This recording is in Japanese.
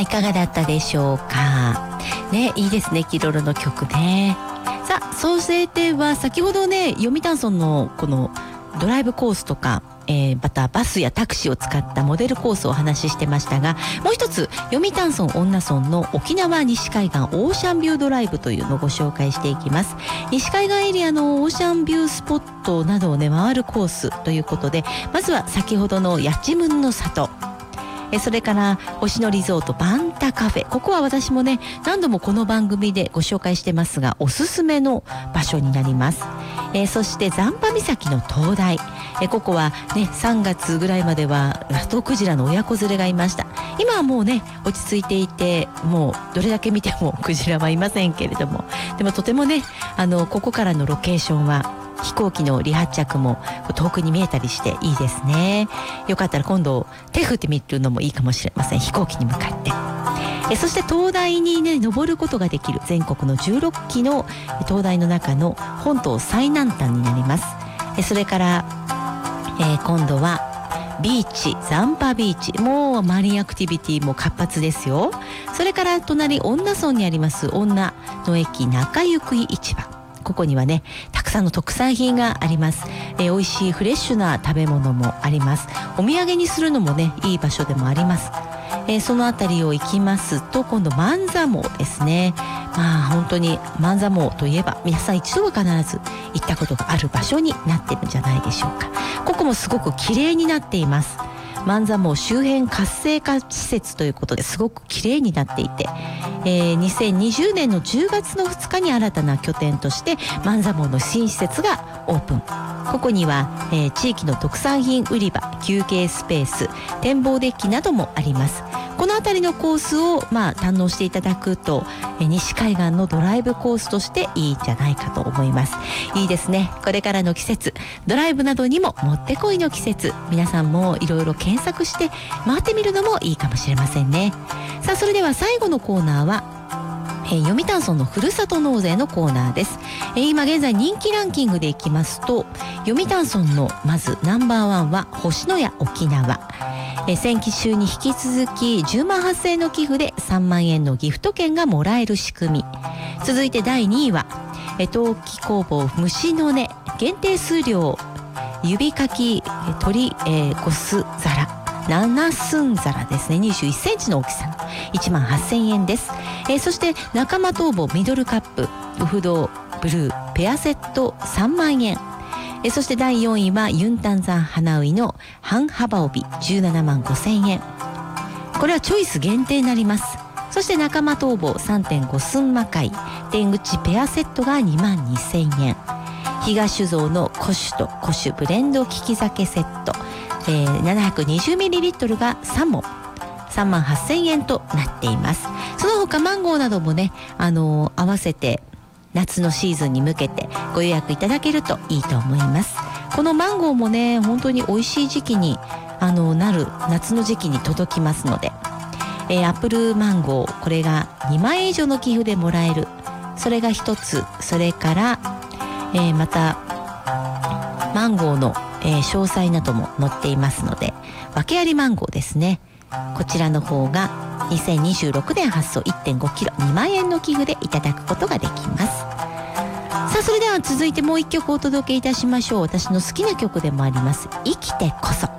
いかがだったでしょうかね。いいですね、キロロの曲ね。さあ、そしては先ほどね、読谷村のこのドライブコースとか、またバスやタクシーを使ったモデルコースをお話ししてましたが、もう一つ読谷村恩納村の沖縄西海岸オーシャンビュードライブというのをご紹介していきます。西海岸エリアのオーシャンビュースポットなどをね回るコースということで、まずは先ほどのやちむんの里、それから星野リゾートバンタカフェ、ここは私もね何度もこの番組でご紹介してますがおすすめの場所になります。そして残波岬の灯台、ここはね3月ぐらいまではラトクジラの親子連れがいました。今はもうね落ち着いていて、もうどれだけ見てもクジラはいませんけれども、でもとてもねここからのロケーションは飛行機の離発着も遠くに見えたりしていいですね。よかったら今度手振ってみるのもいいかもしれません、飛行機に向かって。そして灯台にね登ることができる全国の16基の灯台の中の本島最南端になります。それから、今度はビーチ、残波ビーチ、もうマリンアクティビティも活発ですよ。それから隣恩納村にあります恩納の駅中行く市場、ここにはねたくさんの特産品があります。美味しいフレッシュな食べ物もあります。お土産にするのもねいい場所でもあります。そのあたりを行きますと今度万座毛ですね。まあ本当に万座毛といえば皆さん一度は必ず行ったことがある場所になってるんじゃないでしょうか。ここもすごく綺麗になっています。万座毛周辺活性化施設ということですごく綺麗になっていて、2020年の10月の2日に新たな拠点として万座毛の新施設がオープン。ここには、地域の特産品売り場、休憩スペース、展望デッキなどもあります。この辺りのコースを、堪能していただくと、西海岸のドライブコースとしていいんじゃないかと思います。いいですね。これからの季節、ドライブなどにももってこいの季節、皆さんもいろいろ検索して回ってみるのもいいかもしれませんね。さあ、それでは最後のコーナーは読谷村のふるさと納税のコーナーです。今現在人気ランキングでいきますと、読谷村のまずナンバーワンは星のや沖縄。先期週に引き続き10万8000円の寄付で3万円のギフト券がもらえる仕組み。続いて第2位は陶器工房虫の音限定数量指かき鳥ゴス皿7寸皿ですね、21センチの大きさの1万8000円です。そして仲間逃亡ミドルカップウフドブルーペアセット3万円。そして第4位はユンタンザン花ウイの半幅帯17万5000円。これはチョイス限定になります。そして仲間逃亡 3.5 寸魔界天口ペアセットが2万2000円。東酒造の古酒と古酒ブレンド利き酒セット、720ml が3本3万8000円となっています。その他マンゴーなどもね、合わせて夏のシーズンに向けてご予約いただけるといいと思います。このマンゴーもね本当に美味しい時期になる夏の時期に届きますので、アップルマンゴー、これが2万円以上の寄付でもらえる、それが一つ。それから、またマンゴーの、詳細なども載っていますので、訳ありマンゴーですね、こちらの方が2026年発送 1.5 キロ2万円の寄付でいただくことができます。さあ、それでは続いてもう一曲お届けいたしましょう。私の好きな曲でもあります、生きてこそ。